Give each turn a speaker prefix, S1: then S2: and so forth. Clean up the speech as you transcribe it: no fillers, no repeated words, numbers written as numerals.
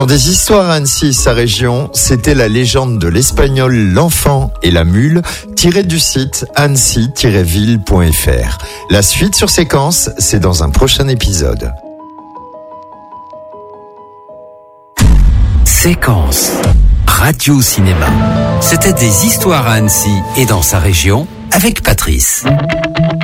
S1: Des histoires à Annecy, sa région, c'était la légende de l'espagnol L'Enfant et la Mule, tirée du site annecy-ville.fr. La suite sur Séquence, c'est dans un prochain épisode.
S2: Séquence, radio-cinéma. C'était des histoires à Annecy et dans sa région avec Patrice.